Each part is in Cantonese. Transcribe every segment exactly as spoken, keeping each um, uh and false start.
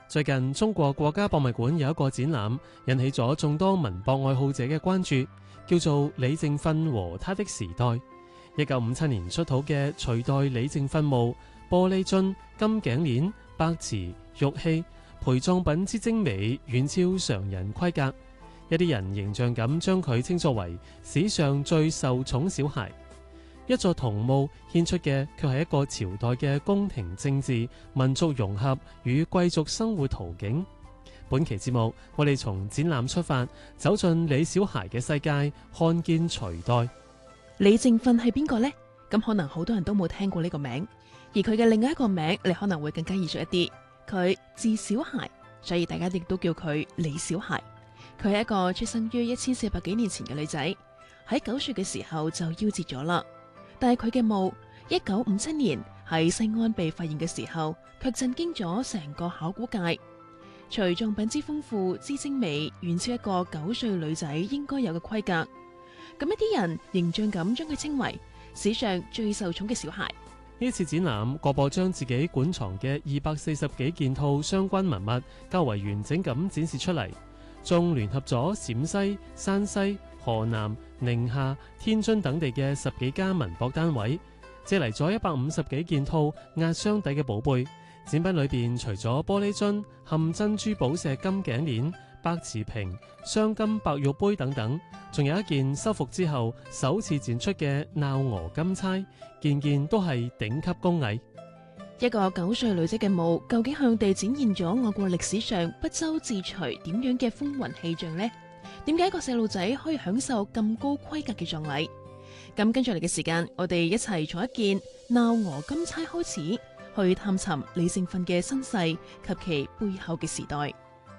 最近中國國家博物館有一個展覽，引起咗眾多文博愛好者嘅關注，叫做李正訓和他的時代。一九五七年出土嘅隋代李正訓墓，玻璃樽、金頸鏈、白瓷、玉器、陪葬品之精美，遠超常人規格。一啲人形象咁將佢稱作為史上最受寵小孩。一座銅墓獻出嘅卻係一個朝代嘅宮廷政治、民族融合與貴族生活圖景。本期節目，我哋從展覽出發，走進李小孩嘅世界，看見隋代。 李正訓係邊個呢？咁可能好多人都冇聽過呢個名，而佢嘅另外一個名，你可能會更加耳熟一啲。佢字小孩，所以大家亦都叫佢李小孩。佢係一個出生於一千四百幾年前嘅女仔，喺九歲嘅時候就夭折咗啦。但係佢嘅墓，一九五七年喺西安被發現嘅時候，卻震驚咗成個考古界。隨葬品之豐富之精美，遠超一個九歲女仔應該有嘅規格。咁一啲人形象咁將佢稱為史上最受寵嘅小孩。 呢次展覽，各部將自己館藏嘅二百四十幾件套相關文物較為完整咁展示出嚟，仲聯合咗陝西、山西、河南、寧夏、天津等地嘅十幾家文博單位，借嚟咗一百五十幾件套壓箱底嘅寶貝。展品裏邊除咗玻璃樽、嵌珍珠寶石金頸鏈、白瓷瓶、鑲金白玉杯等等，仲有一件修復之後首次展出嘅鬧鵝金釵，件件都係頂級工藝。 一個九歲女仔嘅墓，究竟向地展現咗我國歷史上不周自隋點樣嘅風雲氣象呢？點解一個細路仔可以享受咁高規格嘅葬禮？咁跟住嚟嘅時間，我哋一齊從一件鬧鵝金釵開始，去探尋李正訓嘅身世及其背後嘅時代。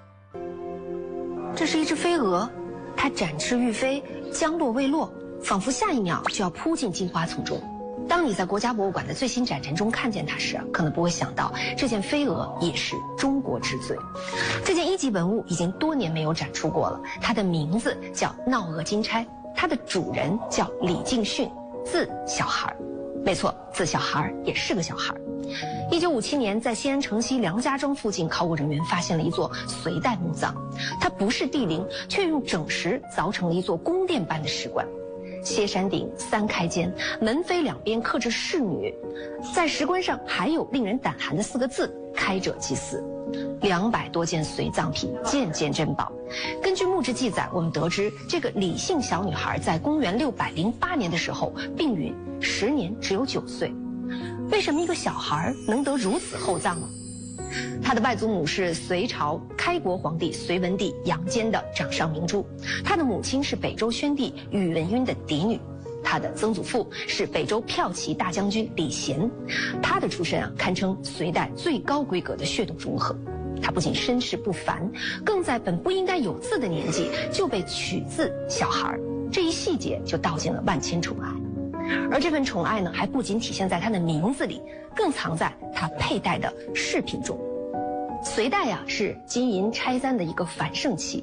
這是一隻飛蛾，它展翅欲飛，將落未落，仿佛下一秒就要撲進金花叢中。當你在國家博物館的最新展陳中看見它時，可能不會想到這件飛蛾也是中國之最。這件一級文物已經多年沒有展出過了，它的名字叫鬧鵝金釵，它的主人叫李敬訓，字小孩。沒錯，字小孩也是個小孩。一九五七年，在西安城西梁家莊附近，考古人員發現了一座隋代墓葬，它不是帝陵，卻用整石鑿成了一座宮殿般的石棺。歇山頂，三開間，門扉兩邊刻着仕女，在石棺上還有令人膽寒的四個字：開者即死。兩百多件隋葬品，件件珍寶。根據墓誌記載，我們得知這個李姓小女孩在公元六百零八年的時候病允，時年只有九歲。為什麼一個小孩能得如此厚葬呢？他的外祖母是隋朝開國皇帝隋文帝楊堅的掌上明珠，他的母親是北周宣帝宇文赟的嫡女，他的曾祖父是北周驃騎大將軍李賢，他的出身啊堪稱隋代最高規格的血統融合。他不僅身世不凡，更在本不應該有字的年紀就被取字小孩，這一細節就道盡了萬千寵愛。而這份寵愛呢，還不僅體現在他的名字裡，更藏在他佩戴的飾品中。隋代呀，是金銀釵簪的一個繁盛期。